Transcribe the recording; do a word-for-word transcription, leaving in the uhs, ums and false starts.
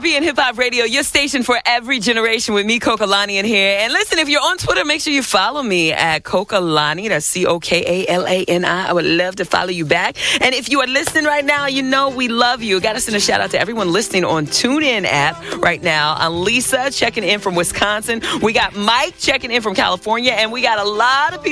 Caribbean Hip Hop Radio, your station for every generation with me, Cokalani, in here. And listen, if you're on Twitter, make sure you follow me at Cokalani. That's C O K A L A N I. I would love to follow you back. And if you are listening right now, you know we love you. Got to send a shout out to everyone listening on TuneIn app right now. I'm Lisa checking in from Wisconsin. We got Mike checking in from California. And we got a lot of people